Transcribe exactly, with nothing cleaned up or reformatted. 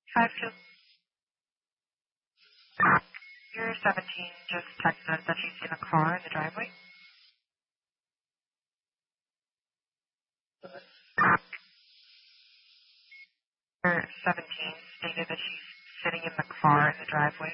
Five two. You're seventeen. Just text us that she's in a car in the driveway. You're seventeen. Stated that she's sitting in the car in the driveway.